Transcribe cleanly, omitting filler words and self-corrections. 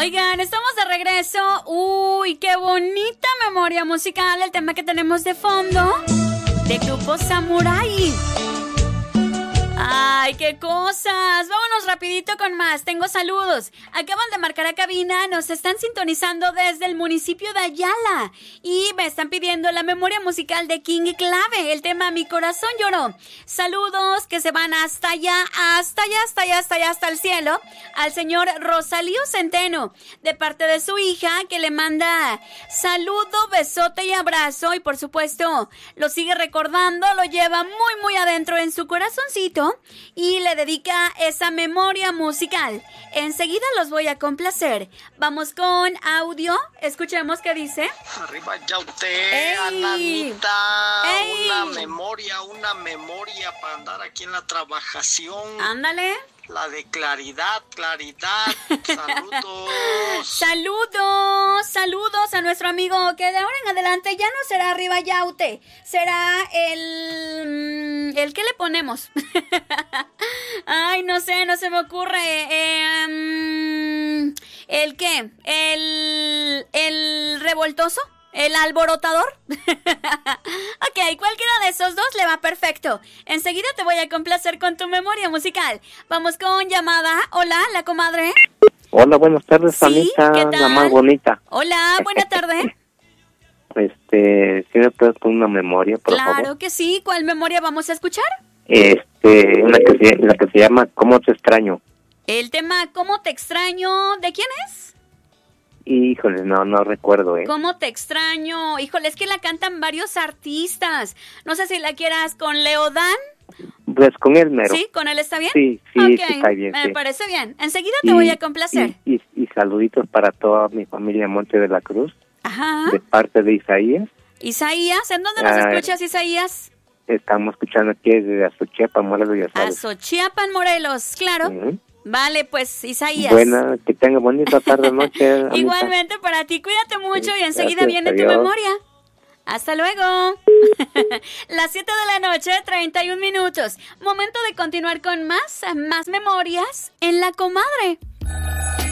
Oigan, estamos de regreso. Uy, qué bonita memoria musical el tema que tenemos de fondo de Grupo Samurai. Ay, qué cosas. Vámonos rapidito con más. Tengo saludos. Acaban de marcar a cabina. Nos están sintonizando desde el municipio de Ayala. Y me están pidiendo la memoria musical de King y Clave. El tema Mi Corazón Lloró. Saludos que se van hasta allá, hasta el cielo. Al señor Rosalío Centeno. De parte de su hija que le manda saludo, besote y abrazo. Y por supuesto, lo sigue recordando. Lo lleva muy, muy adentro en su corazoncito. Y le dedica esa memoria musical. Enseguida los voy a complacer. Vamos con audio. Escuchemos qué dice. Arriba ya usted, Ananita. Una memoria para andar aquí en la trabajación. Ándale. La de claridad. Saludos a nuestro amigo que de ahora en adelante ya no será Arriba Yaute, será el ¿qué le ponemos? Ay, no sé, no se me ocurre. ¿El qué? ¿El revoltoso? ¿El alborotador? Ok, cualquiera de esos dos le va perfecto. Enseguida te voy a complacer con tu memoria musical. Vamos con llamada. Hola, la comadre. Hola, buenas tardes, sí, Anita, ¿qué tal? La más bonita. Hola, buena tarde. ¿Sí me puedes poner una memoria, por favor? Claro que sí. ¿Cuál memoria vamos a escuchar? La que se llama ¿Cómo te extraño? El tema ¿Cómo te extraño? ¿De quién es? Híjole, no recuerdo, ¿Cómo te extraño? Híjole, es que la cantan varios artistas. No sé si la quieras con Leodán. Pues con él mero. ¿Sí? ¿Con él está bien? Sí, okay, sí, está bien. Me parece bien. Enseguida te voy a complacer. Y saluditos para toda mi familia Monte de la Cruz. Ajá. De parte de Isaías. Isaías, ¿en dónde nos escuchas, Isaías? Estamos escuchando aquí desde Azochiapan, Morelos, ya sabes. Azochiapan, Morelos, claro. Vale, pues, Isaías. Buena, que tenga bonita tarde, noche. Igualmente para ti, cuídate mucho y enseguida Gracias, viene adiós. tu memoria. Hasta luego. Las 7 de la noche, 31 minutos. Momento de continuar con más memorias en La Comadre.